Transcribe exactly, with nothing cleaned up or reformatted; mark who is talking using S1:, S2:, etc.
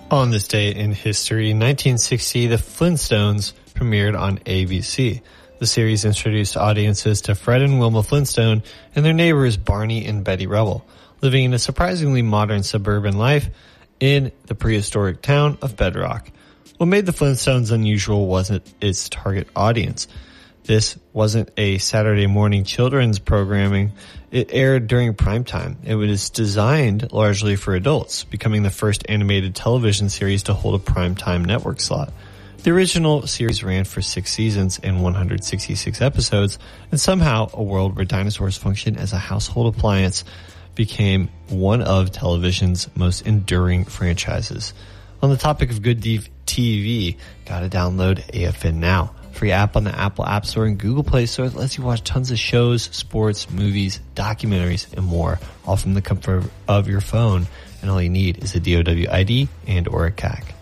S1: On this day in history, in nineteen sixty, The Flintstones premiered on A B C. The series introduced audiences to Fred and Wilma Flintstone and their neighbors Barney and Betty Rubble, living in a surprisingly modern suburban life in the prehistoric town of Bedrock. What made The Flintstones unusual wasn't its target audience. This wasn't a Saturday morning children's programming. It aired during prime time. It was designed largely for adults, becoming the first animated television series to hold a primetime network slot. The original series ran for six seasons and one hundred sixty-six episodes, and somehow a world where dinosaurs function as a household appliance became one of television's most enduring franchises. On the topic of good T V, gotta download A F N Now. Free app on the Apple App Store and Google Play Store that lets you watch tons of shows, sports, movies, documentaries, and more, all from the comfort of your phone. And all you need is a D O W I D and or a C A C.